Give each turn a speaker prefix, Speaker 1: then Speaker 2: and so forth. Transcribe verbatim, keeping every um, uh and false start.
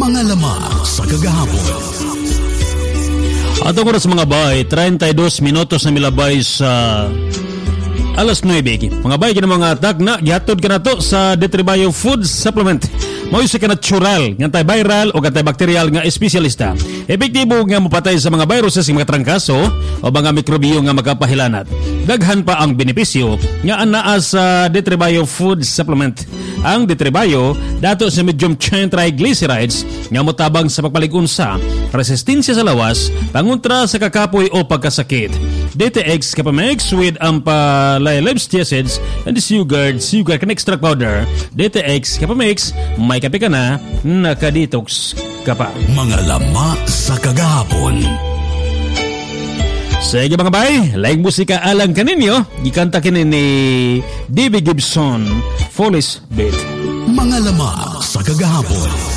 Speaker 1: Mga lamang sa kagahapon.
Speaker 2: At oras mga bay, thirty-dos minutos na milabay sa alas nueve. Mga bay, kina mga atak na gihatod ka na to sa Detribayo Food Supplement. Mao sa ka natural, nga antiviral o antibacterial nga espesyalista. Epektibo nga mopatay sa mga viruses nga mga trangkaso o mga mikrobyo nga makapahilanat. Daghan pa ang benepisyo nga anaa sa Detribayo Food Supplement. Ang Detribayo dato sa medium chain triglycerides nga motabang sa pagpaligunsa, resistensya sa lawas, pangontra sa kakapoy o pagkasakit. D T X Capamex with ang palay-lives acids and the sugar, sugar can extract powder. D T X Capamex, may kape ka na, nakadetox ka pa.
Speaker 1: Mga lama sa kagahapon.
Speaker 2: Sige mga bay, laing musika alang kaninyo, gikanta kinin ni D B Gibson, Foolish Bit.
Speaker 1: Mga lama sa kagahapon.